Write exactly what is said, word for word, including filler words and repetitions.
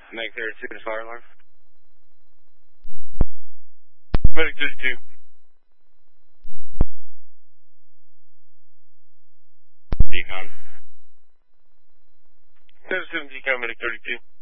Medic thirty-two to fire alarm. Medic thirty-two. Decon. seven seven Decon, Medic thirty-two.